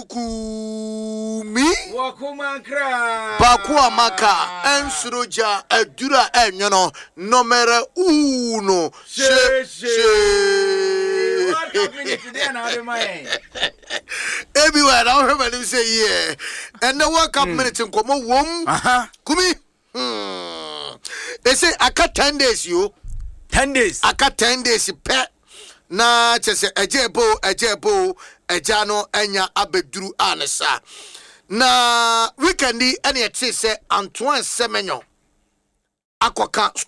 Kumi Wakumakra Bakua Maka Ensuroja Edura Enyono Nomere uno What happened today and how am I? Everywhere I heard him say yeah. And the World Cup minutes in Como Wom Kumi They say I got 10 days you 10 days. I got 10 days pet na chese ejebo ejano enya abeduru anesa na weekendi ene ete se Antoine Semenyo akoka